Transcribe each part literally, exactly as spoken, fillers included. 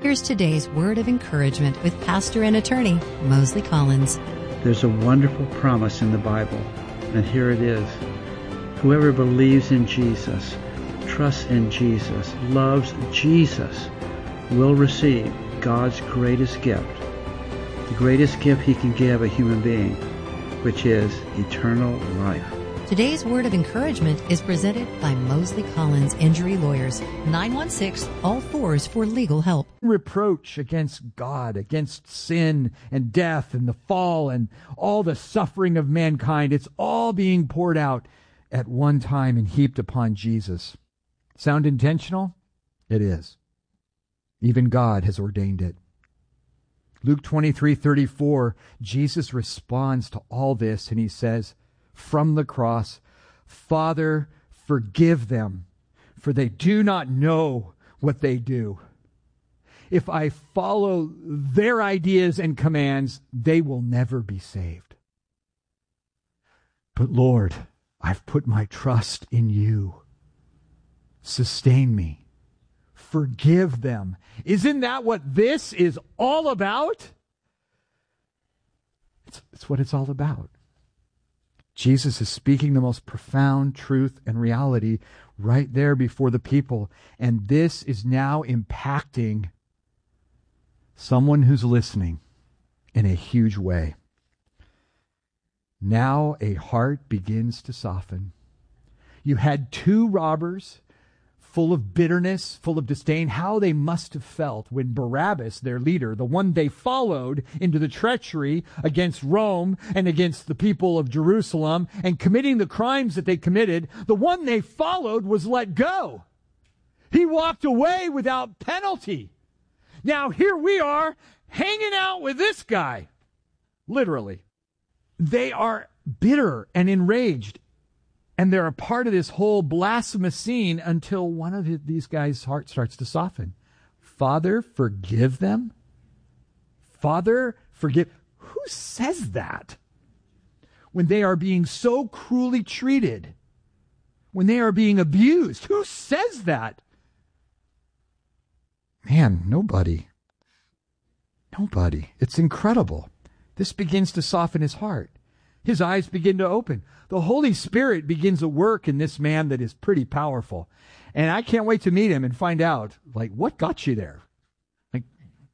Here's today's word of encouragement with pastor and attorney Mosley Collins. There's a wonderful promise in the Bible, and here it is. Whoever believes in Jesus, trusts in Jesus, loves Jesus, will receive God's greatest gift, the greatest gift He can give a human being, which is eternal life. Today's word of encouragement is presented by Mosley Collins Injury Lawyers, nine one six, all fours for legal help. Reproach against God, against sin and death and the fall and all the suffering of mankind, it's all being poured out at one time and heaped upon Jesus. Sound intentional? It is. Even God has ordained it. Luke twenty-three thirty-four, Jesus responds to all this and he says, from the cross, Father, forgive them, for they do not know what they do. If I follow their ideas and commands, they will never be saved. But Lord, I've put my trust in you. Sustain me. Forgive them. Isn't that what this is all about? It's, it's what it's all about. Jesus is speaking the most profound truth and reality right there before the people. And this is now impacting someone who's listening in a huge way. Now a heart begins to soften. You had two robbers full of bitterness, full of disdain, how they must have felt when Barabbas, their leader, the one they followed into the treachery against Rome and against the people of Jerusalem and committing the crimes that they committed, the one they followed was let go. He walked away without penalty. Now here we are hanging out with this guy. Literally. They are bitter and enraged. And they're a part of this whole blasphemous scene until one of these guys' heart starts to soften. Father, forgive them. Father, forgive. Who says that? When they are being so cruelly treated, when they are being abused, who says that? Man, nobody. Nobody. It's incredible. This begins to soften his heart. His eyes begin to open. The Holy Spirit begins to work in this man that is pretty powerful. And I can't wait to meet him and find out, like, what got you there? Like,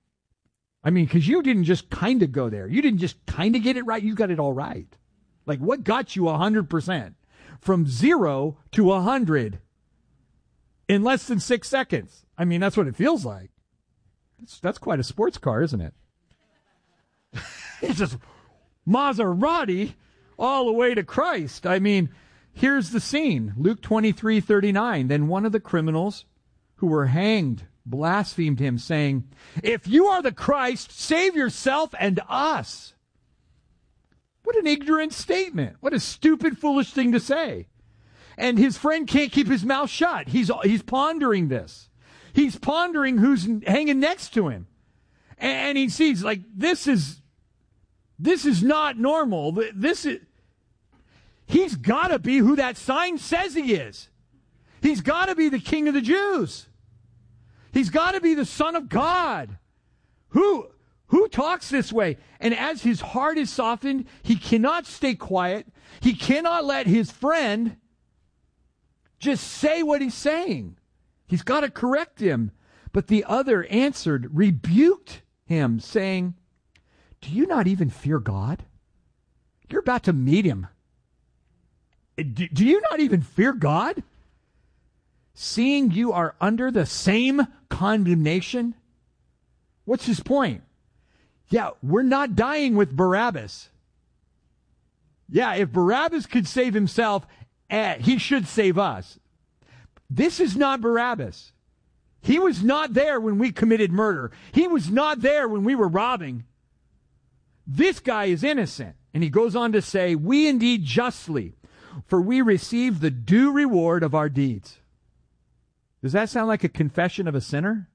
I mean, because you didn't just kind of go there. You didn't just kind of get it right. You got it all right. Like, what got you one hundred percent? From zero to one hundred in less than six seconds. I mean, that's what it feels like. That's, that's quite a sports car, isn't it? It's just Maserati all the way to Christ. I mean, here's the scene. Luke twenty-three thirty-nine. Then one of the criminals who were hanged blasphemed him, saying, if you are the Christ, save yourself and us. What an ignorant statement. What a stupid, foolish thing to say. And his friend can't keep his mouth shut. He's, he's pondering this. He's pondering who's hanging next to him. And he sees, like, this is... This is not normal. This is, he's got to be who that sign says he is. He's got to be the King of the Jews. He's got to be the Son of God. Who, who talks this way? And as his heart is softened, he cannot stay quiet. He cannot let his friend just say what he's saying. He's got to correct him. But the other answered, rebuked him, saying, do you not even fear God? You're about to meet him. Do, do you not even fear God? Seeing you are under the same condemnation? What's his point? Yeah, we're not dying with Barabbas. Yeah, if Barabbas could save himself, eh, he should save us. This is not Barabbas. He was not there when we committed murder. He was not there when we were robbing. This guy is innocent. And he goes on to say, we indeed justly, for we receive the due reward of our deeds. Does that sound like a confession of a sinner?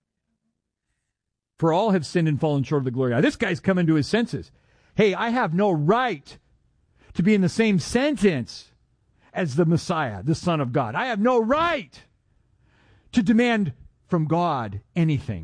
For all have sinned and fallen short of the glory of God. This guy's coming to his senses. Hey, I have no right to be in the same sentence as the Messiah, the Son of God. I have no right to demand from God anything.